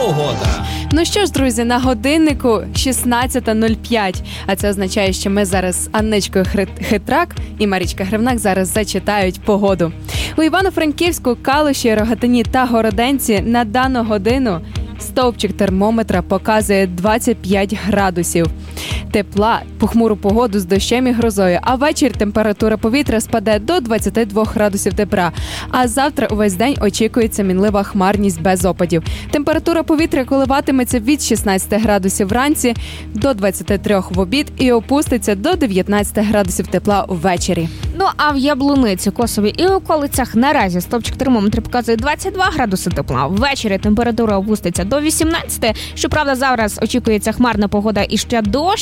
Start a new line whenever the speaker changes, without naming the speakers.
погода.
Ну що ж, друзі, на годиннику 16:05. А це означає, що ми зараз з Анничкою Хитрак і Марічка Гривнак зараз зачитають погоду. У Івано-Франківську, Калуші, Рогатині та Городенці на дану годину стовпчик термометра показує 25 градусів тепла, похмуру погоду з дощем і грозою, а ввечері температура повітря спаде до 22 градусів тепла. А завтра увесь день очікується мінлива хмарність без опадів. Температура повітря коливатиметься від 16 градусів вранці до 23 в обід і опуститься до 19 градусів тепла ввечері.
Ну а в Яблуниці, Косові і околицях наразі стовпчик термометра показує 22 градуси тепла. Ввечері температура опуститься до 18. Щоправда, зараз очікується хмарна погода і ще дощ.